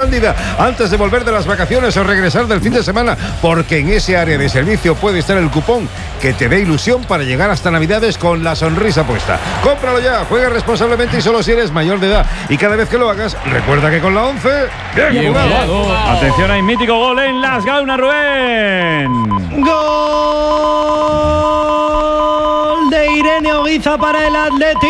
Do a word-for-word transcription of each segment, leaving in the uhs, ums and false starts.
espléndida antes de volver de las vacaciones o regresar del fin de semana, porque en ese área de servicio puede estar el cupón que te dé ilusión para llegar hasta Navidades con la sonrisa puesta. Cómpralo ya, juega responsablemente y solo si eres mayor de edad. Y cada vez que lo hagas, recuerda que con la once, bien, bien jugado. jugado. Atención, hay mítico gol en Las Gaunas, Rubén. Gol de Irene Oguiza para el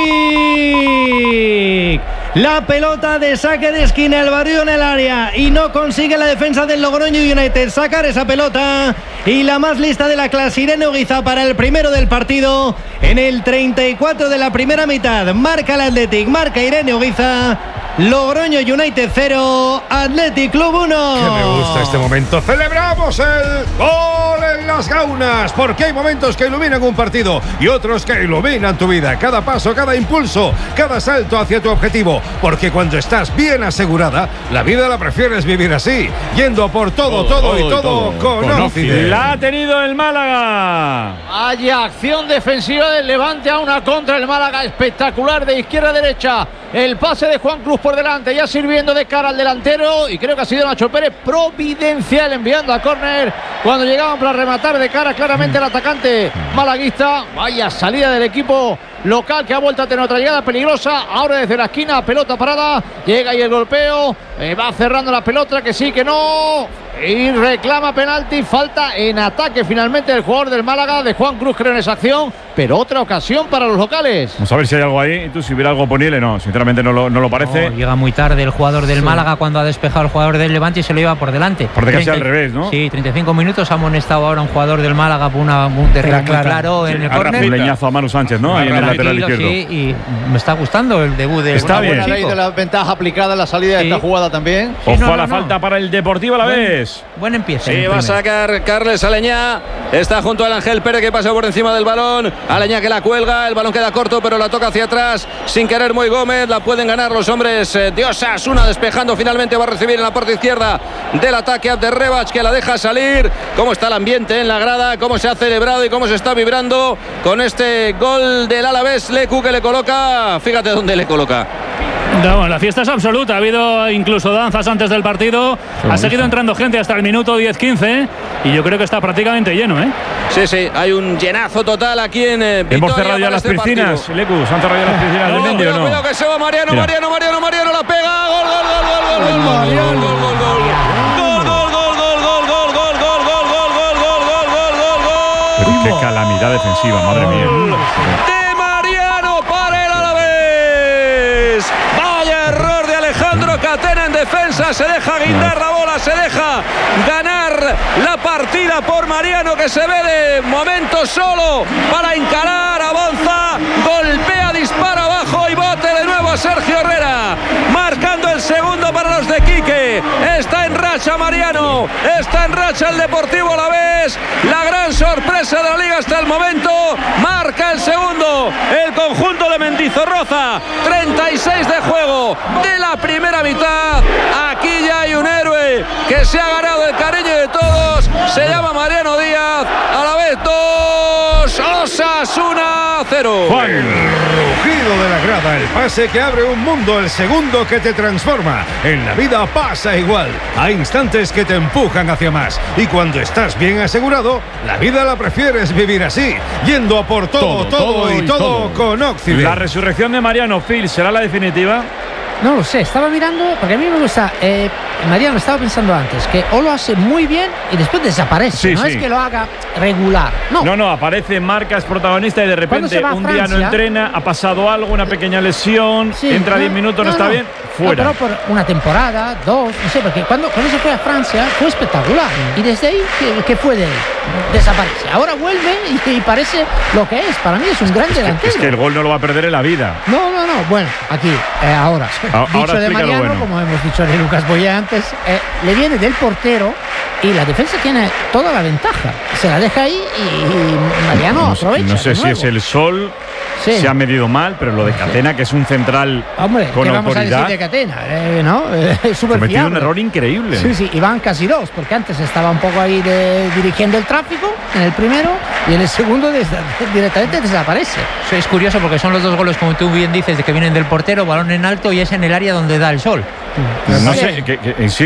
Athletic. La pelota de saque de esquina, el barrio en el área y no consigue la defensa del Logroño United sacar esa pelota. Y la más lista de la clase, Irene Oguiza, para el primero del partido en el treinta y cuatro de la primera mitad. Marca el Athletic, marca Irene Oguiza. Logroño United cero, Athletic Club uno. Que me gusta este momento. Celebramos el gol en Las Gaunas, porque hay momentos que iluminan un partido y otros que iluminan tu vida. Cada paso, cada impulso, cada salto hacia tu objetivo. Porque cuando estás bien asegurada, la vida la prefieres vivir así, yendo por todo, todo, todo y todo, todo con, con Occident. La ha tenido el Málaga. Vaya acción defensiva del Levante a una contra el Málaga, espectacular, de izquierda a derecha. El pase de Juan Cruz por delante, ya sirviendo de cara al delantero, y creo que ha sido Nacho Pérez providencial enviando a córner cuando llegaban para rematar de cara claramente al atacante malaguista. Vaya salida del equipo local, que ha vuelto a tener otra llegada peligrosa. Ahora desde la esquina, pelota parada, llega ahí el golpeo, eh, va cerrando la pelota, que sí, que no, y reclama penalti. Falta en ataque finalmente el jugador del Málaga, de Juan Cruz, creo, en esa acción, pero otra ocasión para los locales. Vamos a ver si hay algo ahí. Tú, si hubiera algo, ponible, no, sinceramente no lo, no lo parece. No, llega muy tarde el jugador del sí. Málaga cuando ha despejado el jugador del Levante y se lo lleva por delante. Porque casi al revés, ¿no? Sí, treinta y cinco minutos, ha amonestado ahora un jugador del Málaga por una, un derribo muy claro sí, en el córner. Un leñazo a Manu Sánchez, ¿no? Ahí en el lateral izquierdo. Sí, y me está gustando el debut del Está bien. Una buena ley de la ventaja aplicada en la salida sí. de esta jugada también. Ojo sí, no, a la no, falta no. para el Deportivo a la buen, vez. Buen empiezo. Sí, va a sacar Carles Aleñá. Está junto al Ángel Pérez, que pasa por encima del balón. Aleñá que la cuelga. El balón queda corto, pero la toca hacia atrás. Sin querer, Moy Gómez. La pueden ganar los hombres de Osasuna. Despejando finalmente, va a recibir en la parte izquierda del ataque Abderrebach, que la deja salir. Cómo está el ambiente en la grada, cómo se ha celebrado y cómo se está vibrando con este gol del Alavés. Lecu, que le coloca, fíjate dónde le coloca. No, la fiesta es absoluta, ha habido incluso danzas antes del partido, ha seguido entrando gente hasta el minuto diez quince y yo creo que está prácticamente lleno, ¿eh? Sí, sí, hay un llenazo total aquí en eh, Vitoria. Hemos cerrado ya las este piscinas, Lecu, ¿se han cerrado ya las piscinas del Mendy o no? Cuidado que se va Mariano, Mira. Mariano, Mariano, Mariano, la pega, gol, gol, gol, gol, gol, gol, gol, gol, gol, gol, gol, gol, qué calamidad defensiva, madre mía. De Mariano para el Alavés. Vaya error de Alejandro Catena en defensa. Se deja guindar la bola, se deja ganar la partida por Mariano, que se ve de momento solo para encarar, avanza, golpea, dispara abajo y bote de nuevo a Sergio Herrera. Marcando el segundo para los de Quique. Está en racha Mariano, está en racha el Deportivo Alavés. La gran sorpresa de la liga hasta el momento. Marca el segundo el conjunto de Mendizorroza. treinta y seis de juego de la primera mitad. Aquí ya hay un héroe que se ha ganado el cariño de todos. Se llama Mariano Díaz. Alavés dos, Osasuna cero. Juan. El rugido de la grada, el pase que abre un mundo, el segundo que te transforma. En la vida pasa igual. Hay instantes que te empujan hacia más. Y cuando estás bien asegurado, la vida la prefieres vivir así, yendo a por todo, todo, todo, todo y todo, todo con Occident. La resurrección de Mariano, Phil, ¿será la definitiva? No lo sé, estaba mirando, porque a mí me gusta, eh, Mariano, estaba pensando antes, que o lo hace muy bien y después desaparece, sí, no sí. es que lo haga regular, no. No, no, aparece, marca, es protagonista y de repente un Francia, día no entrena, ha pasado algo, una pequeña lesión, sí, entra no, diez minutos, no, no está no. bien, fuera. No, pero por una temporada, dos, no sé, porque cuando, cuando se fue a Francia fue espectacular y desde ahí, ¿qué, qué fue de él? Desaparece, ahora vuelve y, y parece lo que es, para mí es un gran es delantero. Que, es que el gol no lo va a perder en la vida. No, no, no, bueno, aquí, eh, ahora, a, dicho ahora de Mariano, bueno. como hemos dicho de Lucas Boyé antes, eh, le viene del portero y la defensa tiene toda la ventaja, se la deja ahí y, y Mariano no, aprovecha. No sé si es el sol, sí. se ha medido mal, pero lo de Catena, que es un central Hombre, con ¿qué vamos autoridad, a decir de Catena? Eh, ¿no? Eh, súper cometido fiable. un error increíble. Sí, sí, y van casi dos, porque antes estaba un poco ahí de, dirigiendo el tráfico en el primero y en el segundo des, directamente desaparece. Eso es curioso porque son los dos goles, como tú bien dices, de que vienen del portero, balón en alto y es en el área donde da el sol. No sé, que, que, insisto.